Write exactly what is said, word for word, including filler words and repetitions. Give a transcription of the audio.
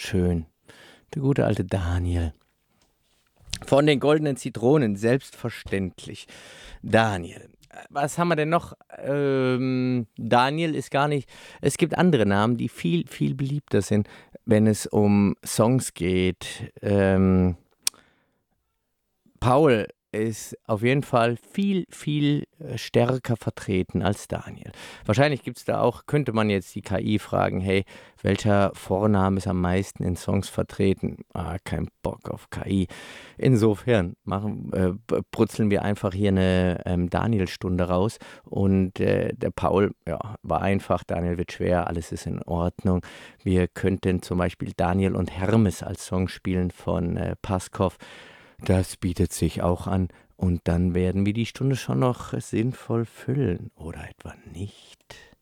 schön. Der gute alte Daniel. Von den goldenen Zitronen, selbstverständlich. Daniel. Was haben wir denn noch? Ähm, Daniel ist gar nicht. Es gibt andere Namen, die viel, viel beliebter sind, wenn es um Songs geht. Ähm, Paul ist auf jeden Fall viel, viel äh, stärker vertreten als Daniel. Wahrscheinlich gibt es da auch, könnte man jetzt die K I fragen, hey, welcher Vorname ist am meisten in Songs vertreten? Ah, kein Bock auf K I. Insofern machen, äh, b- brutzeln wir einfach hier eine ähm, Daniel-Stunde raus und äh, der Paul, ja, war einfach, Daniel wird schwer, alles ist in Ordnung. Wir könnten zum Beispiel Daniel und Hermes als Song spielen von äh, Paskov. Das bietet sich auch an. Und dann werden wir die Stunde schon noch sinnvoll füllen. Oder etwa nicht?